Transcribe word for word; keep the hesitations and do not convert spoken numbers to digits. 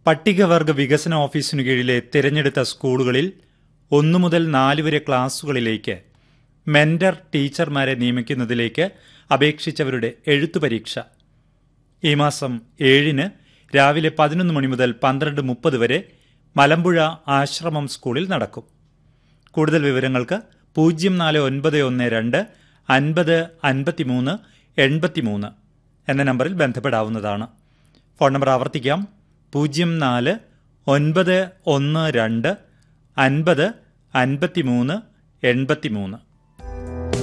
പട്ടികവർഗ വികസന ഓഫീസിനു കീഴിലെ തിരഞ്ഞെടുത്ത സ്കൂളുകളിൽ ഒന്നു മുതൽ നാല് വരെ ക്ലാസുകളിലേക്ക് മെന്റർ ടീച്ചർമാരെ നിയമിക്കുന്നതിലേക്ക് അപേക്ഷിച്ചവരുടെ എഴുത്തു പരീക്ഷ ഈ മാസം ഏഴിന് രാവിലെ പതിനൊന്ന് മണി മുതൽ പന്ത്രണ്ട് മുപ്പത് വരെ മലമ്പുഴ ആശ്രമം സ്കൂളിൽ നടക്കും. കൂടുതൽ വിവരങ്ങൾക്ക് പൂജ്യം നാല് ഒൻപത് ഒന്ന് രണ്ട് അൻപത് അൻപത്തിമൂന്ന് എൺപത്തിമൂന്ന് എന്ന നമ്പറിൽ ബന്ധപ്പെടാവുന്നതാണ്. ഫോൺ നമ്പർ ആവർത്തിക്കാം: പൂജ്യം നാല് ഒൻപത് ഒന്ന് രണ്ട് അൻപത് അൻപത്തിമൂന്ന് എൺപത്തിമൂന്ന്.